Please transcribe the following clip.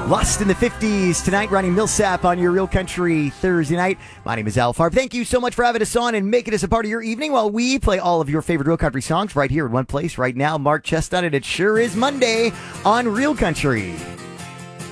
Lost in the 50s tonight. Ronnie Millsap on your Real Country Thursday night. My name is Al Farb. Thank you so much for having us on and making us a part of your evening while we play all of your favorite Real Country songs right here in one place right now. Mark Chestnut, and it sure is Monday on Real Country.